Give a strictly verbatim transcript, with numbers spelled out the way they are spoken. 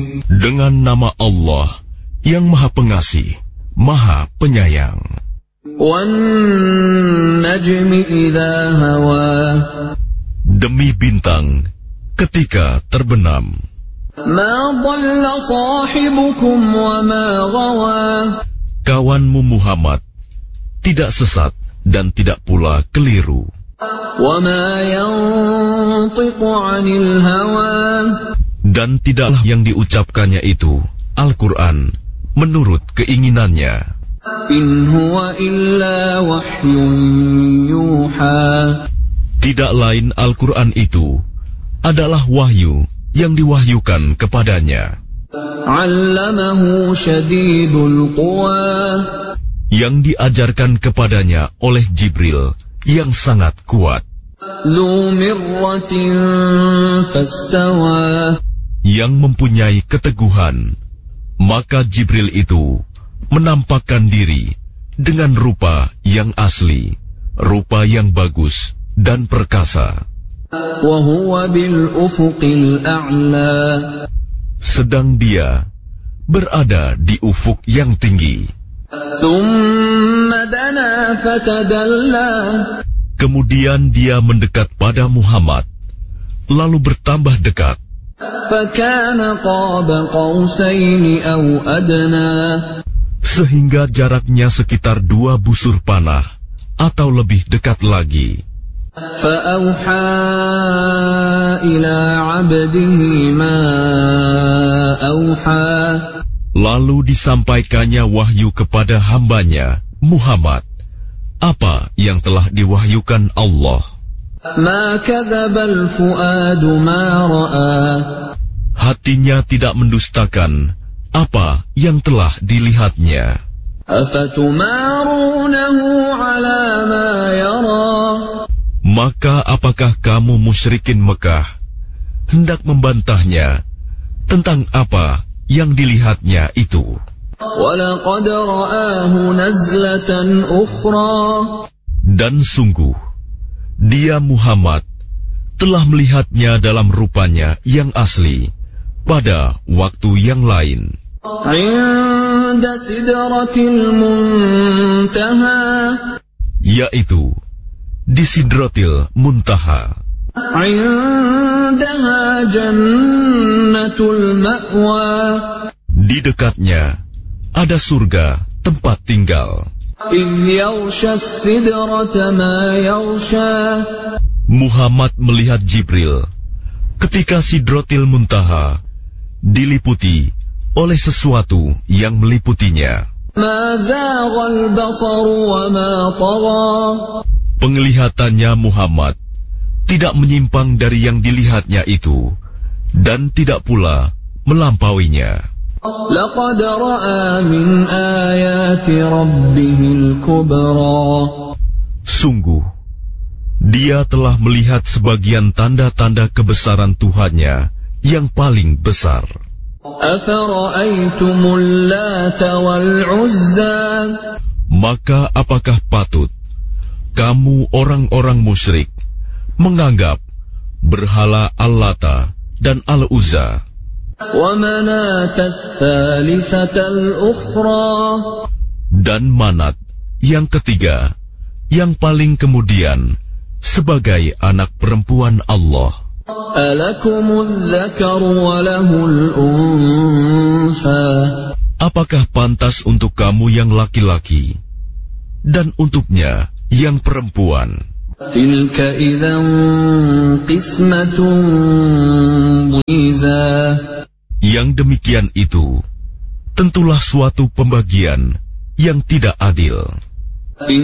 Dengan nama Allah yang Maha Pengasih, Maha Penyayang. Wan-najmi idza hawa. Demi bintang ketika terbenam. Ma dhalla sahibukum wa ma ghawa. Kawanmu Muhammad tidak sesat dan tidak pula keliru. Wa ma yantiqu 'anil hawa. Dan tidaklah yang diucapkannya itu, Al-Quran, menurut keinginannya. In huwa illa wahyun yuha. Tidak lain Al-Quran itu adalah wahyu yang diwahyukan kepadanya. 'Allamahu syadidul quwa. Yang diajarkan kepadanya oleh Jibril yang sangat kuat. Dzu mirratin fastawa. Yang mempunyai keteguhan, maka Jibril itu menampakkan diri dengan rupa yang asli, rupa yang bagus dan perkasa. Wa huwa bil ufuqil a'la. Sedang dia berada di ufuk yang tinggi. Tsumma dana fatadalla. Kemudian dia mendekat pada Muhammad, lalu bertambah dekat. Fakana qaba qausaini aw adna. Sehingga jaraknya sekitar dua busur panah atau lebih dekat lagi. Fa'auha ila 'abdihi ma auha. Lalu disampaikannya wahyu kepada hambanya, Muhammad, apa yang telah diwahyukan Allah. Ma kadzabal fuadu ma ra'a. Hatinya tidak mendustakan apa yang telah dilihatnya. Afatumarunahu 'ala ma yara. Maka apakah kamu musyrikin Mekah hendak membantahnya tentang apa yang dilihatnya itu? Walaqad ra'ahu nazlatan ukhra. Dan sungguh dia Muhammad telah melihatnya dalam rupanya yang asli pada waktu yang lain. 'Inda sidratil muntaha. Yaitu di Sidratil Muntaha. 'Indaha jannatul ma'wa. Di dekatnya ada surga tempat tinggal. إِذْ يَغْشَى السِّدْرَةَ مَا يَغْشَى. Muhammad melihat Jibril ketika Sidratil Muntaha diliputi oleh sesuatu yang meliputinya. مَا زَاغَ الْبَصَرُ وَمَا طَغَى. Penglihatannya Muhammad tidak menyimpang dari yang dilihatnya itu dan tidak pula melampauinya. لَقَدْ رَأَى مِنْ آيَاتِ رَبِّهِ الْكُبْرَى. Sungguh, dia telah melihat sebagian tanda-tanda kebesaran Tuhannya yang paling besar. أَفَرَأَيْتُمُ اللَّاتَ وَالْعُزَّى. Maka apakah patut kamu orang-orang musyrik menganggap berhala Al-Lata dan Al-Uzza وَمَنَاةَ الثَّالِثَةَ الْأُخْرَى. dan Manat yang ketiga, yang paling kemudian, sebagai anak perempuan Allah? أَلَكُمُ الذَّكَرُ وَلَهُ الْأُنثَى. Apakah pantas untuk kamu yang laki-laki dan untuknya yang perempuan? تِلْكَ إِذًا قِسْمَةٌ ضِيزَى. Yang demikian itu tentulah suatu pembagian yang tidak adil.